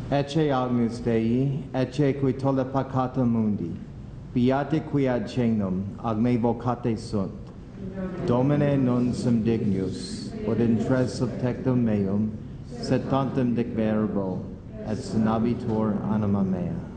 Ecce agnus Dei, ecce qui tolle peccata mundi, beati qui ad cenum, ad me vocate sunt. Domine non sum dignus, ut intres subtectum meum, sed tantum dic verbo, et sunabitur anima mea.